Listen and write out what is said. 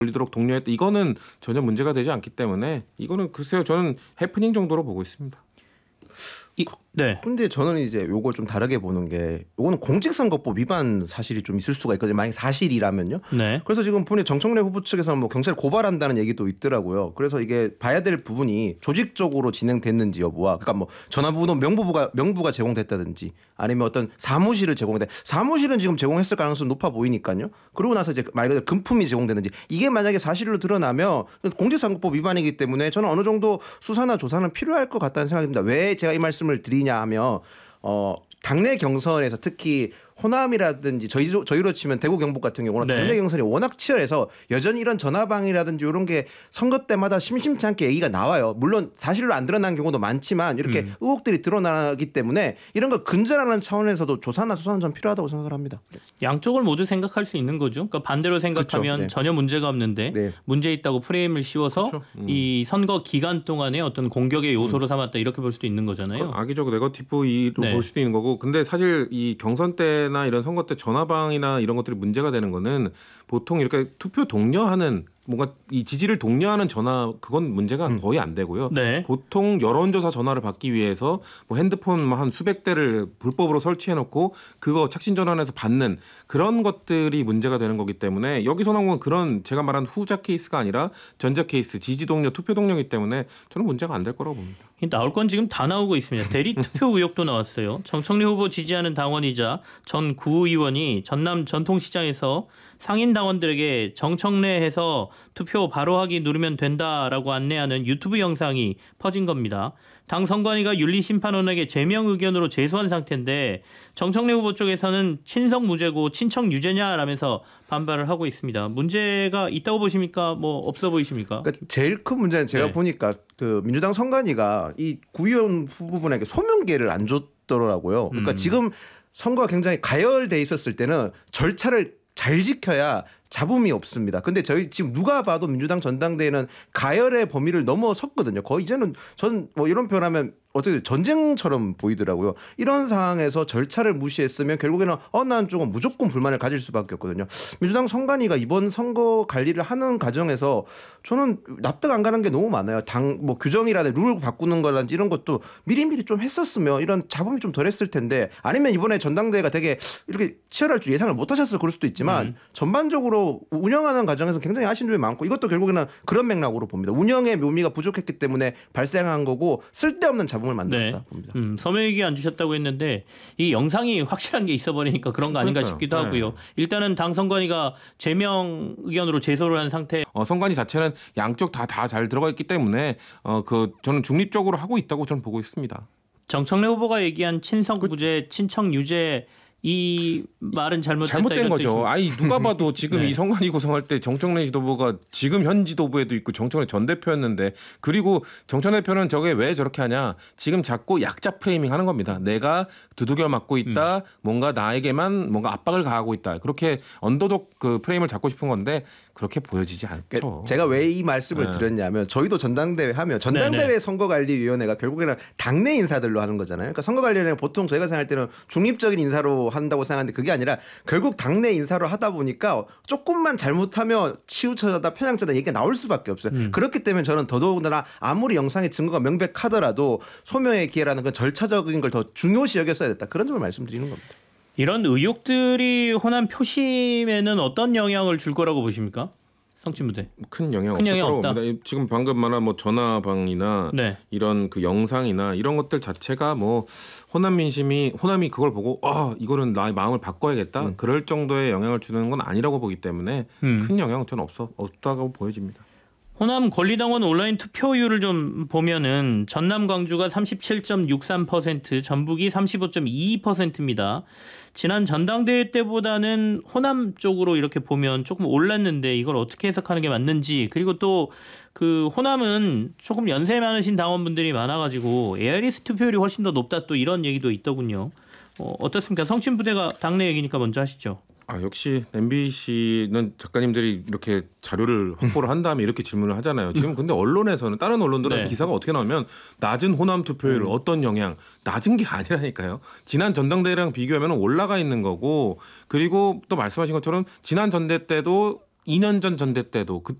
돌리도록 독려했다. 이거는 전혀 문제가 되지 않기 때문에 이거는 글쎄요. 저는 해프닝 정도로 보고 있습니다. 네. 근데 저는 이제 요걸 좀 다르게 보는 게 요거는 공직선거법 위반 사실이 좀 있을 수가 있거든요. 만약 사실이라면요. 네. 그래서 지금 보니 정청래 후보 측에서 뭐 경찰 고발한다는 얘기도 있더라고요. 그래서 이게 봐야 될 부분이 조직적으로 진행됐는지 여부와 그러니까 뭐 전화번호 명부가 제공됐다든지 아니면 어떤 사무실을 제공했다. 사무실은 지금 제공했을 가능성이 높아 보이니까요. 그러고 나서 이제 말 그대로 금품이 제공됐는지 이게 만약에 사실로 드러나면 공직선거법 위반이기 때문에 저는 어느 정도 수사나 조사는 필요할 것 같다는 생각입니다. 왜 제가 이 말씀을 드리냐 하면 당내 경선에서 특히 호남이라든지 저희로 치면 대구 경북 같은 경우는 네. 당내 경선이 워낙 치열해서 여전히 이런 전화방이라든지 이런 게 선거 때마다 심심치 않게 얘기가 나와요. 물론 사실로 안 드러난 경우도 많지만 이렇게 의혹들이 드러나기 때문에 이런 걸 근절하는 차원에서도 조사나 수사는 좀 필요하다고 생각을 합니다. 양쪽을 모두 생각할 수 있는 거죠. 그러니까 반대로 생각하면 그렇죠. 네. 전혀 문제가 없는데 네. 문제 있다고 프레임을 씌워서 그렇죠. 이 선거 기간 동안에 어떤 공격의 요소로 삼았다 이렇게 볼 수도 있는 거잖아요. 악의적 네거티브로 네. 볼 수도 있는 거고. 근데 사실 이 경선 때나 이런 선거 때 전화방이나 이런 것들이 문제가 되는 거는 보통 이렇게 투표 독려하는 뭔가 이 지지를 독려하는 전화 그건 문제가 거의 안 되고요. 네. 보통 여론조사 전화를 받기 위해서 뭐 핸드폰 한 수백 대를 불법으로 설치해놓고 그거 착신 전환해서 받는 그런 것들이 문제가 되는 거기 때문에 여기서 나온 건 그런 제가 말한 후자 케이스가 아니라 전자 케이스 지지 독려, 투표 독려이기 때문에 저는 문제가 안 될 거라고 봅니다. 나올 건 지금 다 나오고 있습니다. 대리 투표 의혹도 나왔어요. 정청래 후보 지지하는 당원이자 전 구의원이 전남 전통시장에서 상인 당원들에게 정청래해서 투표 바로 하기 누르면 된다라고 안내하는 유튜브 영상이 퍼진 겁니다. 당 선관위가 윤리심판원에게 제명 의견으로 제소한 상태인데 정청래 후보 쪽에서는 친석 무죄고 친청 유죄냐라면서 반발을 하고 있습니다. 문제가 있다고 보십니까? 뭐 없어 보이십니까? 그러니까 제일 큰 문제는 제가 네. 보니까 그 민주당 선관위가 이 구의원 후보분에게 소명 기회를 안 줬더라고요. 그러니까 지금 선거가 굉장히 가열돼 있었을 때는 절차를 잘 지켜야 잡음이 없습니다. 근데 저희 지금 누가 봐도 민주당 전당대회는 가열의 범위를 넘어섰거든요. 거의 이제는 전 뭐 이런 표현하면 어떻게 전쟁처럼 보이더라고요. 이런 상황에서 절차를 무시했으면 결국에는 어느 쪽은 무조건 불만을 가질 수밖에 없거든요. 민주당 선관위가 이번 선거 관리를 하는 과정에서 저는 납득 안 가는 게 너무 많아요. 당 뭐 규정이라든지 룰 바꾸는 거라든지 이런 것도 미리미리 좀 했었으면 이런 잡음이 좀 덜했을 텐데 아니면 이번에 전당대회가 되게 이렇게 치열할 줄 예상을 못 하셨을 그럴 수도 있지만 전반적으로 운영하는 과정에서 굉장히 아쉬운 점이 많고 이것도 결국에는 그런 맥락으로 봅니다. 운영의 묘미가 부족했기 때문에 발생한 거고 쓸데없는 잡음을 만들었다 봅니다. 서명 얘기 안 주셨다고 했는데 이 영상이 확실한 게 있어버리니까 그런 거 아닌가 그러니까요. 싶기도 하고요. 네. 일단은 당 선관위가 제명 의견으로 제소를 한 상태. 선관위 자체는 양쪽 다 잘 들어가 있기 때문에 저는 중립적으로 하고 있다고 저는 보고 있습니다. 정청래 후보가 얘기한 친석 무죄, 친청 유죄 이 말은 잘못된 거죠. 아니 누가 봐도 지금 네. 이 선관위 구성할 때 정청래 지도부가 지금 현 지도부에도 있고 정청래 전 대표였는데 그리고 정청래 대표는 저게 왜 저렇게 하냐. 지금 자꾸 약자 프레이밍 하는 겁니다. 내가 두들겨 맞고 있다. 뭔가 나에게만 뭔가 압박을 가하고 있다. 그렇게 언더독 그 프레임을 잡고 싶은 건데 그렇게 보여지지 않죠. 그러니까 제가 왜 이 말씀을 드렸냐면 저희도 전당대회 하면 전당대회 선거관리위원회가 결국에는 당내 인사들로 하는 거잖아요. 그러니까 선거관리위원회는 보통 저희가 생각할 때는 중립적인 인사로 한다고 생각하는데 그게 아니라 결국 당내 인사로 하다 보니까 조금만 잘못하면 치우쳐다 편향자다 얘기가 나올 수밖에 없어요. 그렇기 때문에 저는 더더군다나 아무리 영상의 증거가 명백하더라도 소명의 기회라는 건 절차적인 걸 더 중요시 여겼어야 됐다. 그런 점을 말씀드리는 겁니다. 이런 의혹들이 호남 표심에는 어떤 영향을 줄 거라고 보십니까? 성취무대. 큰 영향 큰 없을 영향 거라고 없다. 봅니다. 지금 방금 말한 뭐 전화방이나 네. 이런 그 영상이나 이런 것들 자체가 뭐 호남이 그걸 보고 이거는 나의 마음을 바꿔야겠다. 그럴 정도의 영향을 주는 건 아니라고 보기 때문에 큰 영향은 저는 없다고 보여집니다. 호남 권리당원 온라인 투표율을 좀 보면은 전남 광주가 37.63%, 전북이 35.22%입니다. 지난 전당대회 때보다는 호남 쪽으로 이렇게 보면 조금 올랐는데 이걸 어떻게 해석하는 게 맞는지 그리고 또 그 호남은 조금 연세 많으신 당원분들이 많아가지고 ARS 투표율이 훨씬 더 높다 또 이런 얘기도 있더군요. 어떻습니까? 성친부대가 당내 얘기니까 먼저 하시죠. 역시 MBC는 작가님들이 이렇게 자료를 확보를 한 다음에 이렇게 질문을 하잖아요. 지금 근데 언론에서는 다른 언론들은 네. 기사가 어떻게 나오면 낮은 호남 투표율 어떤 영향 낮은 게 아니라니까요. 지난 전당대회랑 비교하면 올라가 있는 거고 그리고 또 말씀하신 것처럼 지난 전대 때도 2년 전 전대 때도